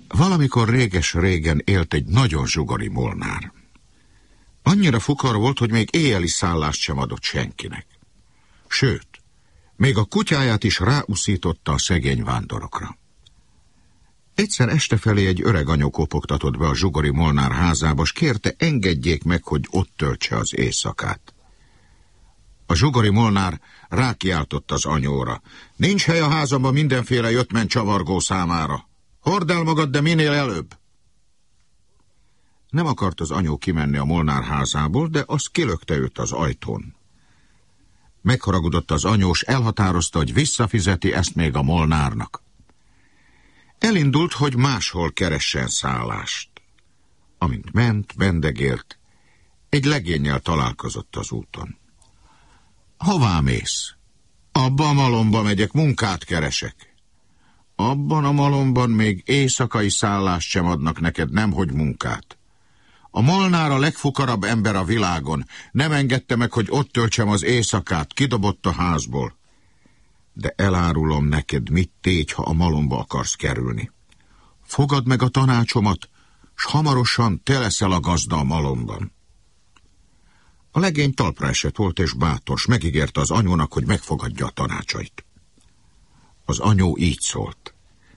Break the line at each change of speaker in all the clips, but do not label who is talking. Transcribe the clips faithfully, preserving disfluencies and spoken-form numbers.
Valamikor réges-régen élt egy nagyon zsugori molnár. Annyira fukar volt, hogy még éjjeli szállást sem adott senkinek. Sőt, még a kutyáját is ráuszította a szegény vándorokra. Egyszer este felé egy öreg anyó kopogtatott be a zsugori molnár házába, s kérte, engedjék meg, hogy ott töltse az éjszakát. A zsugori molnár rákiáltott az anyóra. Nincs hely a házamban mindenféle jöttment csavargó számára. Hordd el magad, de minél előbb. Nem akart az anyó kimenni a molnár házából, de az kilökte őt az ajtón. Megharagudott az anyós, elhatározta, hogy visszafizeti ezt még a molnárnak. Elindult, hogy máshol keressen szállást. Amint ment, bendegélt, egy legénnyel találkozott az úton. Hová mész? Abba a malomba megyek, munkát keresek. Abban a malomban még éjszakai szállást sem adnak neked, nemhogy munkát. A molnár a legfukarabb ember a világon. Nem engedte meg, hogy ott töltsem az éjszakát, kidobott a házból. De elárulom neked, mit tégy, ha a malomba akarsz kerülni. Fogad meg a tanácsomat, s hamarosan te leszel a gazda a malomban. A legény talpra esett volt és bátor, megígérte az anyónak, hogy megfogadja a tanácsait. Az anyó így szólt.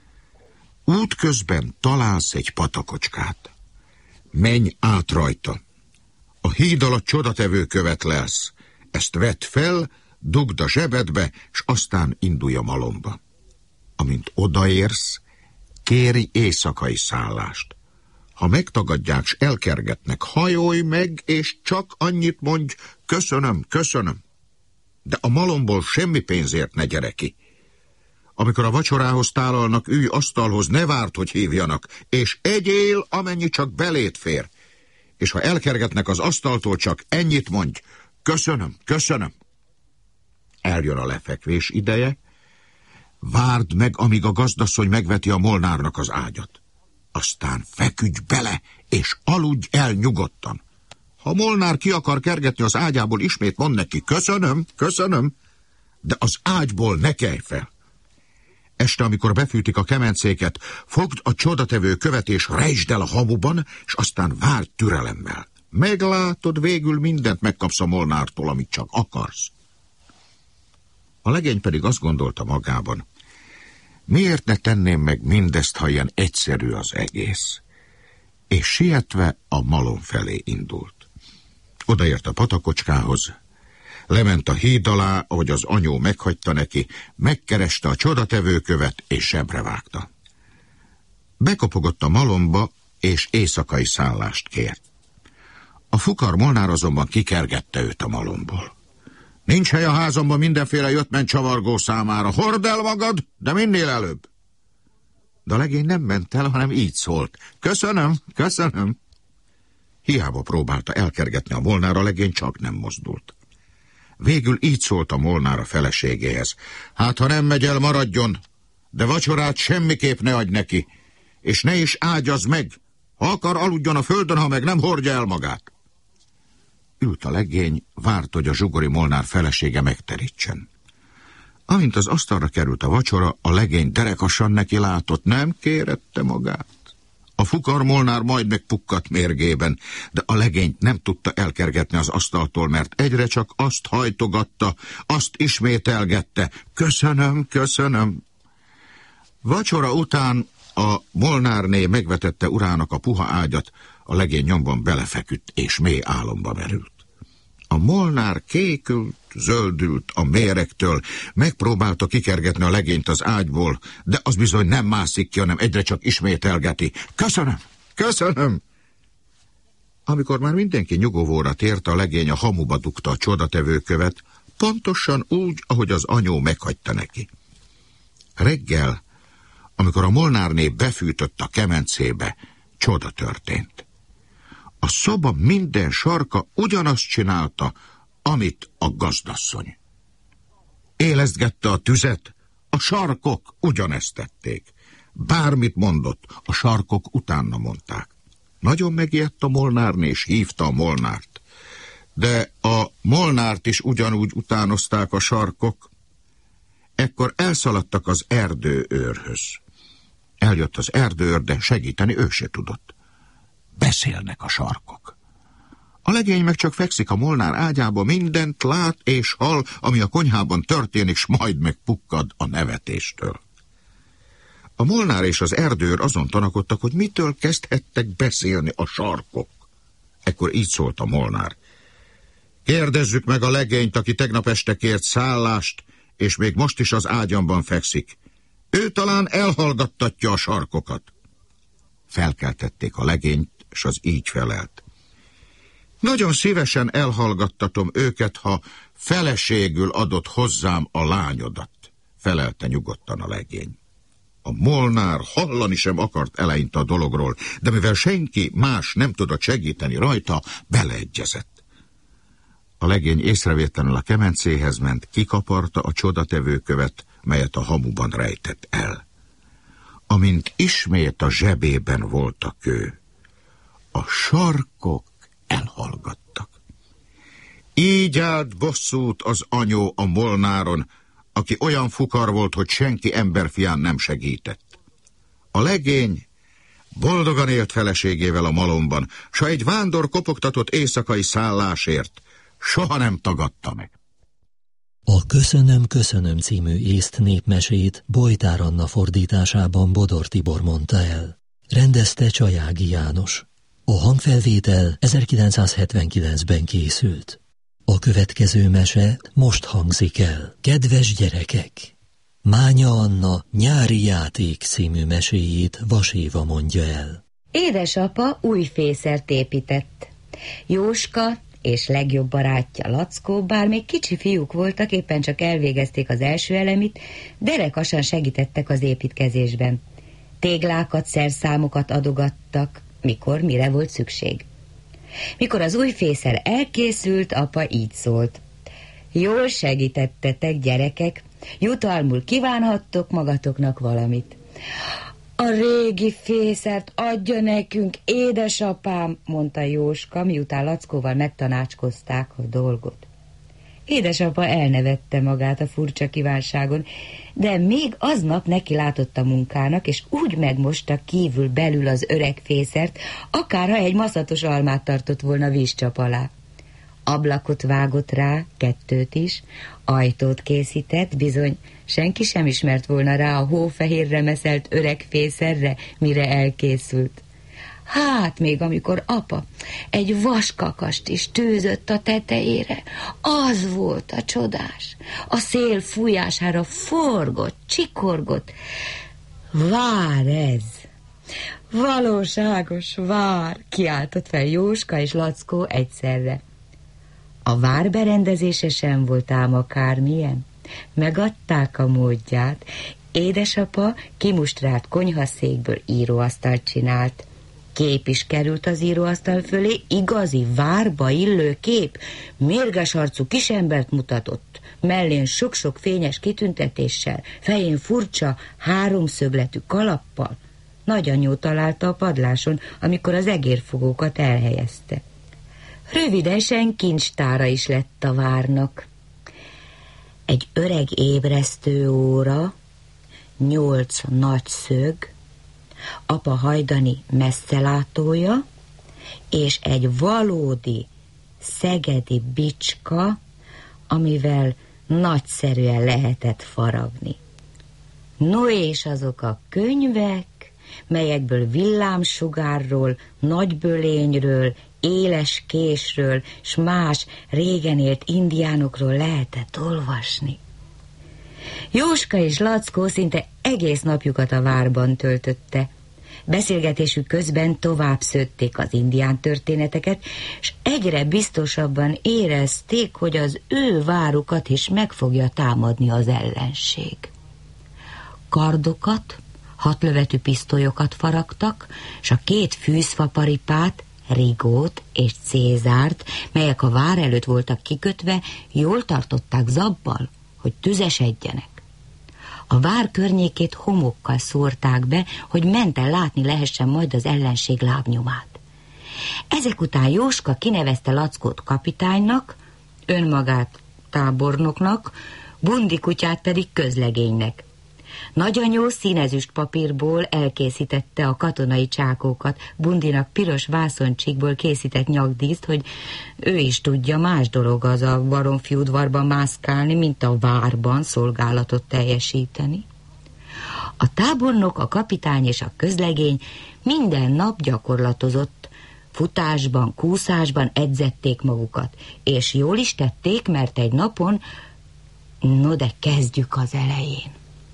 Útközben találsz egy patakocskát. Menj át rajta. A híd alatt csodatevő követ lelsz. Ezt vedd fel, dugd a zsebedbe, s aztán indulj a malomba. Amint odaérsz, kérj éjszakai szállást. Ha megtagadják, s elkergetnek, hajolj meg, és csak annyit mondj, köszönöm, köszönöm. De a malomból semmi pénzért ne gyere ki. Amikor a vacsorához tálalnak, ülj asztalhoz, ne várd, hogy hívjanak, és egyél, amennyi csak belét fér. És ha elkergetnek az asztaltól, csak ennyit mondj, köszönöm, köszönöm. Eljön a lefekvés ideje, várd meg, amíg a gazdasszony megveti a molnárnak az ágyat. Aztán feküdj bele, és aludj el nyugodtan. Ha Molnár ki akar kergetni az ágyából, ismét mond neki, köszönöm, köszönöm, de az ágyból ne kelj fel. Este, amikor befűtik a kemencéket, fogd a csodatevő követ és rejtsd el a hamuban, és aztán várj türelemmel. Meglátod, végül mindent megkapsz a Molnártól, amit csak akarsz. A legény pedig azt gondolta magában, miért ne tenném meg mindezt, ha ilyen egyszerű az egész? És sietve a malom felé indult. Odaért a patakocskához, lement a híd alá, ahogy az anyó meghagyta neki, megkereste a csodatevőkövet és zsebre vágta. Bekopogott a malomba, és éjszakai szállást kért. A fukar Molnár azonban kikergette őt a malomból. Nincs hely a házamban mindenféle jöttment csavargó számára. Hordd el magad, de minél előbb. De a legény nem ment el, hanem így szólt. Köszönöm, köszönöm. Hiába próbálta elkergetni a Molnár, a legény csak nem mozdult. Végül így szólt a Molnár a feleségéhez. Hát, ha nem megy el, maradjon, de vacsorát semmiképp ne adj neki, és ne is ágyazz meg. Ha akar, aludjon a földön, ha meg nem hordja el magát. Ült a legény, várt, hogy a zsugori Molnár felesége megterítsen. Amint az asztalra került a vacsora, a legény derekasan neki látott, nem kérette magát. A fukar Molnár majd megpukkadt mérgében, de a legényt nem tudta elkergetni az asztaltól, mert egyre csak azt hajtogatta, azt ismételgette. Köszönöm, köszönöm. Vacsora után a Molnárné megvetette urának a puha ágyat, a legény nyomban belefeküdt és mély álomba merült. A Molnár kékült, zöldült a méregtől, megpróbálta kikergetni a legényt az ágyból, de az bizony nem mászik ki, hanem egyre csak ismételgeti. Köszönöm, köszönöm! Amikor már mindenki nyugovóra tért, a legény a hamuba dugta a csodatevőkövet, pontosan úgy, ahogy az anyó meghagyta neki. Reggel, amikor a Molnárné befűtött a kemencébe, csoda történt. A szoba minden sarka ugyanazt csinálta, amit a gazdasszony. Élesztgette a tüzet, a sarkok ugyanezt tették. Bármit mondott, a sarkok utána mondták. Nagyon megijedt a Molnárné, és hívta a Molnárt. De a Molnárt is ugyanúgy utánozták a sarkok. Ekkor elszaladtak az erdőőrhöz. Eljött az erdőr, de segíteni ő se tudott. Beszélnek a sarkok. A legény meg csak fekszik a Molnár ágyába, mindent lát és hall, ami a konyhában történik, s majd megpukkad a nevetéstől. A Molnár és az erdőr azon tanakodtak, hogy mitől kezdhettek beszélni a sarkok. Ekkor így szólt a Molnár. Kérdezzük meg a legényt, aki tegnap este kért szállást, és még most is az ágyamban fekszik. Ő talán elhallgattatja a sarkokat. Felkeltették a legényt, és az így felelt. Nagyon szívesen elhallgattatom őket, ha feleségül adott hozzám a lányodat, felelte nyugodtan a legény. A Molnár hallani sem akart eleinte a dologról, de mivel senki más nem tudott segíteni rajta, beleegyezett. A legény észrevétlenül a kemencéhez ment, kikaparta a csodatevőkövet, melyet a hamuban rejtett el. Amint ismét a zsebében volt a kő, a sarkok elhallgattak. Így állt bosszút az anyó a Molnáron, aki olyan fukar volt, hogy senki emberfián nem segített. A legény boldogan élt feleségével a malomban, s ha egy vándor kopogtatott éjszakai szállásért, soha nem tagadta meg.
A Köszönöm, köszönöm című észt népmesét Bojtár Anna fordításában Bodor Tibor mondta el. Rendezte Csajági János. A hangfelvétel ezerkilencszázhetvenkilencben készült. A következő mese most hangzik el. Kedves gyerekek! Mánya Anna Nyári játék című meséjét Vas Éva mondja el.
Édesapa új fészert épített. Jóska és legjobb barátja Lackó, bár még kicsi fiúk voltak, éppen csak elvégezték az első elemit, derekasan segítettek az építkezésben. Téglákat, szerszámokat adogattak, mikor mire volt szükség. Mikor az új fészer elkészült, apa így szólt. Jól segítettetek, gyerekek, jutalmul kívánhattok magatoknak valamit. A régi fészert adja nekünk, édesapám, mondta Jóska, miután Lackóval megtanácskozták a dolgot. Édesapa elnevette magát a furcsa kívánságon, de még aznap neki látott a munkának, és úgy megmosta kívül belül az öreg fészert, akárha egy maszatos almát tartott volna vízcsap alá. Ablakot vágott rá, kettőt is, ajtót készített, bizony senki sem ismert volna rá a hófehérre meszelt öreg fészerre, mire elkészült. Hát még amikor apa egy vaskakast is tűzött a tetejére, az volt a csodás. A szél fújására forgott, csikorgott. Vár ez! Valóságos vár! Kiáltott fel Jóska és Lackó egyszerre. A vár berendezése sem volt ám akármilyen. Megadták a módját. Édesapa kimustrált konyhaszékből íróasztalt csinált. Kép is került az íróasztal fölé, igazi várba illő kép. Mérges arcú kisembert mutatott, mellén sok-sok fényes kitüntetéssel, fején furcsa, háromszögletű kalappal. Nagyanyó találta a padláson, amikor az egérfogókat elhelyezte. Rövidesen kincstára is lett a várnak. Egy öreg ébresztő óra, nyolc nagy szög, apa hajdani messzelátója, és egy valódi szegedi bicska, amivel nagyszerűen lehetett faragni. No és azok a könyvek, melyekből villámsugárról, nagybölényről, éles késről, s más régen élt indiánokról lehetett olvasni. Jóska és Lackó szinte egész napjukat a várban töltötte. Beszélgetésük közben tovább szőtték az indián történeteket, s egyre biztosabban érezték, hogy az ő várukat is meg fogja támadni az ellenség. Kardokat, hatlövetű pisztolyokat faragtak, s a két fűzfaparipát, Rigót és Cézárt, melyek a vár előtt voltak kikötve, jól tartották zabbal, hogy tüzesedjenek. A vár környékét homokkal szórták be, hogy menten látni lehessen majd az ellenség lábnyomát. Ezek után Jóska kinevezte Lackót kapitánynak, önmagát tábornoknak, Bundi kutyát pedig közlegénynek. Nagyanyó színezüst papírból elkészítette a katonai csákókat, Bundinak piros vászoncsíkból készített nyakdíszt, hogy ő is tudja, más dolog az a baromfi udvarban mászkálni, mint a várban szolgálatot teljesíteni. A tábornok, a kapitány és a közlegény minden nap gyakorlatozott, futásban, kúszásban edzették magukat, és jól is tették, mert egy napon, no de kezdjük az elején.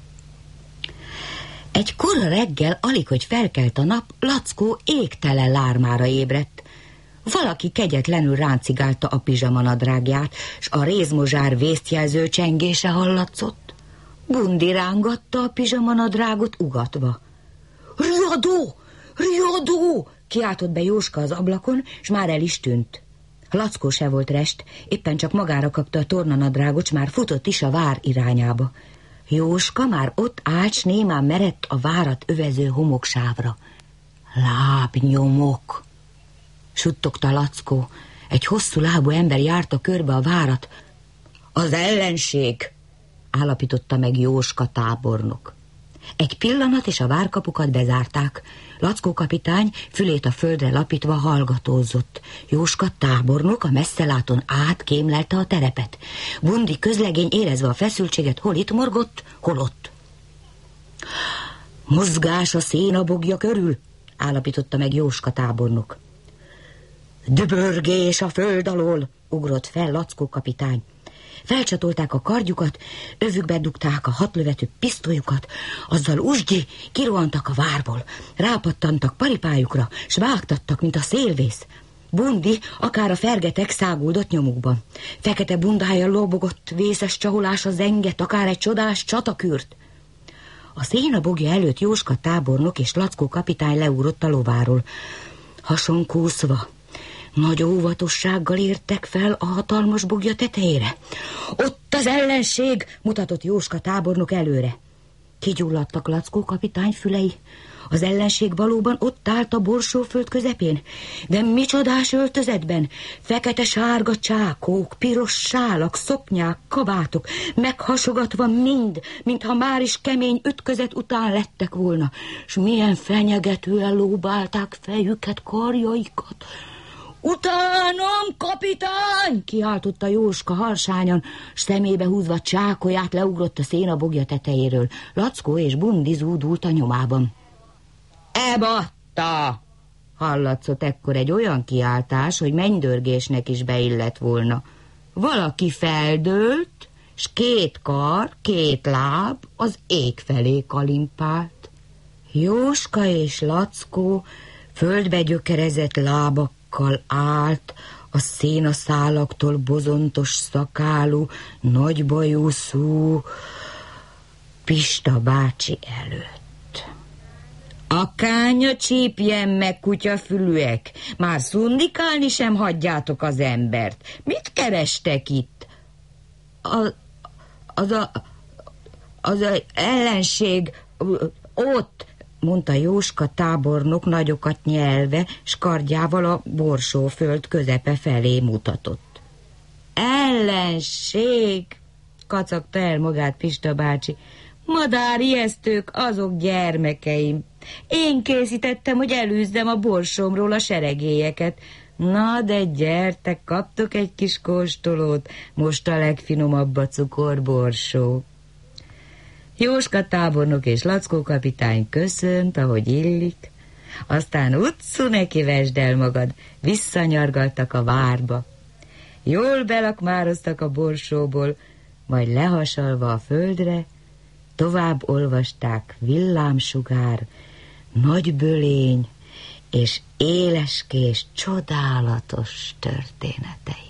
Egy kora reggel, alig hogy felkelt a nap, Lackó égtelen lármára ébredt. Valaki kegyetlenül ráncigálta a pizsamanadrágját, s a rézmozsár vésztjelző csengése hallatszott. Bundi rángatta a pizsamanadrágot ugatva. Riadó! Riadó! Kiáltott be Jóska az ablakon, s már el is tűnt. Lackó se volt rest, éppen csak magára kapta a tornanadrágot, s már futott is a vár irányába. Jóska már ott állt, s némán merett a várat övező homoksávra. Lábnyomok! Suttogta Lackó. Egy hosszú lábú ember járta körbe a várat. Az ellenség! Állapította meg Jóska tábornok. Egy pillanat, és a várkapukat bezárták. Lackó kapitány fülét a földre lapítva hallgatózott. Jóska tábornok a messzeláton át kémlelte a terepet. Bundi közlegény érezve a feszültséget hol itt morgott, hol ott. Mozgás a szénabogja körül, állapította meg Jóska tábornok. Dübörgés a föld alól, ugrott fel Lackó kapitány. Felcsatolták a kardjukat, övükbe dugták a hatlövető pisztolyukat, azzal usgyi kirohantak a várból, rápattantak paripájukra, s vágtattak, mint a szélvész. Bundi akár a fergetek száguldott nyomukban. Fekete bundája lobogott, vészes csaholása zenget, akár egy csodás csatakürt. A szénabogja előtt Jóska tábornok és Lackó kapitány leugrott a lováról. Hasonkúszva, nagy óvatossággal értek fel a hatalmas bogja tetejére. Ott az ellenség, mutatott Jóska tábornok előre. Kigyulladtak Lackó kapitány fülei. Az ellenség valóban ott állt a borsóföld közepén, de micsodás öltözetben, fekete-sárga csákók, piros sálak, szoknyák, kabátok, meghasogatva mind, mintha már is kemény ütközet után lettek volna, s milyen fenyegetően lóbálták fejüket, karjaikat. Utánom, kapitány! Kiáltotta Jóska harsányan, s szemébe húzva csákolyát leugrott a szénabogja tetejéről. Lackó és Bundi zúdult a nyomában. Ebatta! Hallatszott ekkor egy olyan kiáltás, hogy mennydörgésnek is beillett volna. Valaki feldőlt, s két kar, két láb az ég felé kalimpált. Jóska és Lackó földbe gyökerezett lábakkal állt a szénaszálaktól bozontos szakálú, nagybajuszú Pista bácsi előtt. A kánya csípjen meg, kutyafülűek, már szundikálni sem hagyjátok az embert. Mit kerestek itt? A, az a, az a ellenség ott, mondta Jóska tábornok nagyokat nyelve, s kardjával a borsóföld közepe felé mutatott. Ellenség, kacagta el magát Pista bácsi. Madárijesztők, azok gyermekeim. Én készítettem, hogy elűzzem a borsomról a seregélyeket. Na, de gyertek, kaptok egy kis kóstolót, most a legfinomabb a cukorborsó. Jóska tábornok és Lackó kapitány köszönt, ahogy illik, aztán utcu neki vesd el magad, visszanyargaltak a várba. Jól belakmároztak a borsóból, majd lehasalva a földre, tovább olvasták villámsugár, nagybölény és éleskés csodálatos történetei.